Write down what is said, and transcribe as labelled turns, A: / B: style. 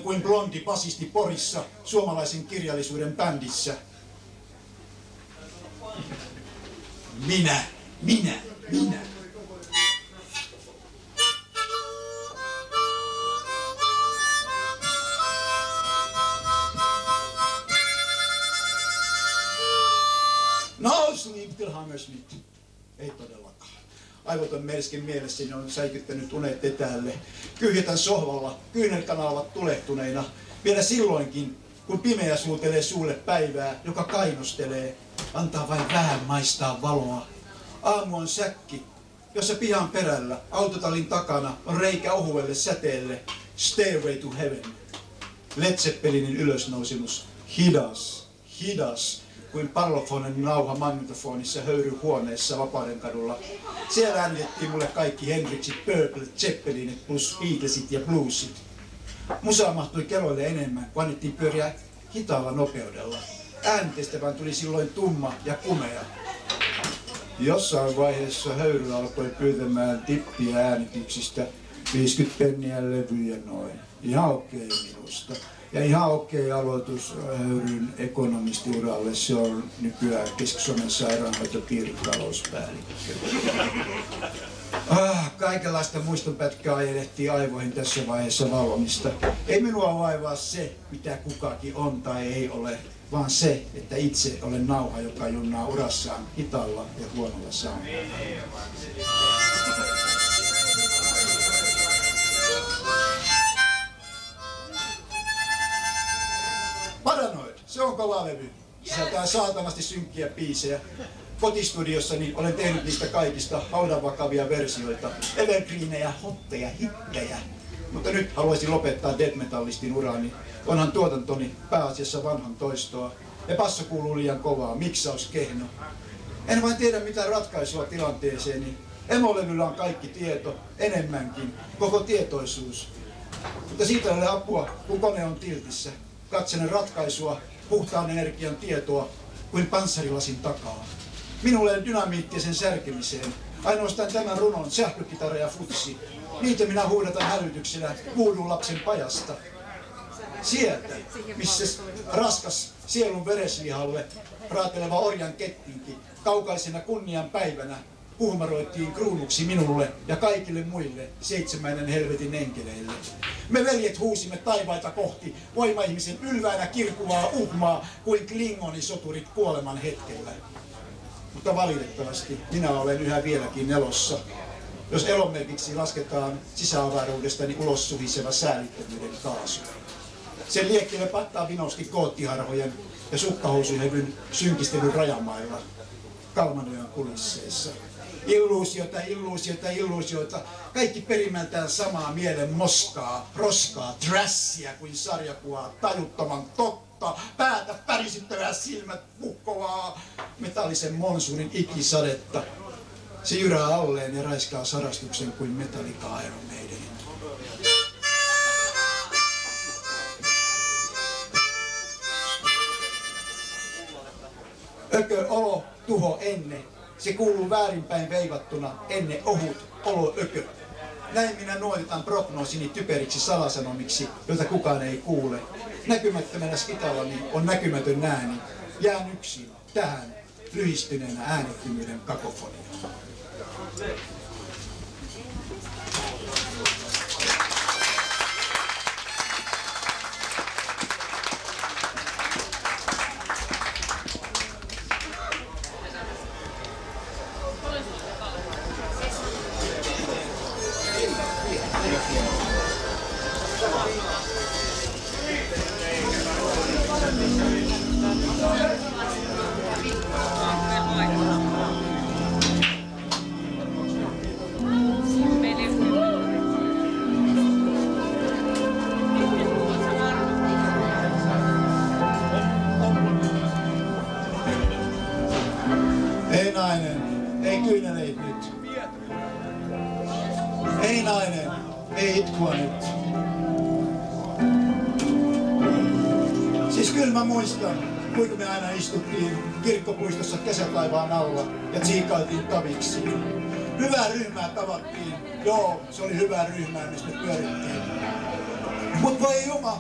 A: kuin blondi basisti Porissa suomalaisen kirjallisuuden bändissä. Minä. No sleep till Hammersmith. Ei todellakaan. Aivoton melsken mielessäni on säikyttänyt unet etäälle. Kyhjätän sohvalla, kyynelkanavat tulehtuneina. Vielä silloinkin, kun pimeä suutelee suulle päivää, joka kainostelee. Antaa vain vähän maistaa valoa. Aamu on säkki, jossa pihan perällä, autotallin takana, on reikä ohuelle säteelle. Stairway to heaven. Led Zeppelinin ylösnousemus. Hidas. Kuin parlofonen nauha magnetofonissa höyryhuoneessa Vapaudenkadulla. Siellä äänitettiin mulle kaikki Hendrixit, Purple, Zeppelinit plus Beatlesit ja bluesit. Musaa mahtui keloille enemmän, kun annettiin pyöriä hitaalla nopeudella. Äänitteestä vaan tuli silloin tumma ja kumea. Jossain vaiheessa höyry alkoi pyytämään tippiä äänityksistä. 50 penniä levyjä noin. Ihan okei minusta. Ja ihan okei aloitus höyryn ekonomistiuralle. Se on nykyään Keski-Suomen sairaanhoitopiirin talouspäällikkö. Kaikenlaista muistonpätkää ajelehtii aivoihin tässä vaiheessa valvomista. Ei minua vaivaa se, mitä kukakin on tai ei ole, vaan se, että itse olen nauha, joka junnaa urassaan hitaalla ja huonolla saamalla. Paranoid, se on kova levy. Sisältää saatanasti synkkiä biisejä. Kotistudiossani olen tehnyt niistä kaikista haudanvakavia versioita, evergreenejä, hotteja, hittejä. Mutta nyt haluaisin lopettaa death metallistin urani. Onhan tuotantoni pääasiassa vanhan toistoa. Ja basso kuuluu liian kovaa, miksaus kehno. En vain tiedä mitään ratkaisua tilanteeseeni. Emolevyllä on kaikki tieto, enemmänkin, koko tietoisuus. Mutta siitä ei ole apua, kun kone on tiltissä. Katselen ratkaisua, puhtaan energian tietoa, kuin panssarilasin takaa. Minulle on dynamiittia sen särkemiseen. Ainoastaan tämän runon, sähkökitara ja futsi. Niitä minä huudatan hälytyksellä voodoo-lapsen pajasta. Sieltä, missä raskas sielun vereslihalle raateleva orjan kettinki kaukaisena kunnian päivänä puhmaroittiin kruunuksi minulle ja kaikille muille 7 helvetin enkeleille. Me veljet huusimme taivaita kohti voimaihmisen ylväänä kirkuvaa uhmaa kuin klingonisoturit kuoleman hetkellä. Mutta valitettavasti minä olen yhä vieläkin elossa, jos elonmerkiksi lasketaan sisäavaruudestani ulos suhiseva säälittömyyden kaasu. Sen liekkele pattaa vinosti koottiharhojen ja sukkahousylevyn synkistelyn rajamailla Kalmanojan kulisseissa. Illuusioita, kaikki perimältään samaa mielen moskaa, roskaa, trashia kuin sarjakuvaa, tajuttoman totta, päätä pärisyttävää, silmät puhkovaa, metallisen monsuunin ikisadetta. Se jyrää alleen ja raiskaa sarastuksen kuin Metallica Iron Maiden. Ökö, olo, tuho, enne. Se kuuluu väärinpäin veivattuna, enne ohut, olo, ökö. Näin minä nuotitan prognoosini typeriksi salasanomiksi, joita kukaan ei kuule. Näkymättömänä skitallani on näkymätön ääni. Jään yksin tähän lyhistyneenä äänettömyyden kakofoniaan. Ei nainen, ei kyyneleitä nyt. Ei nainen, ei itkua nyt. Siis kyllä mä muistan, kuinka me aina istuttiin kirkkopuistossa kesätaivaan alla ja tsiikailtiin taviksi. Hyvää ryhmää tavattiin. Joo, se oli hyvää ryhmää, mistä me pyörittiin. Mut voi jumala.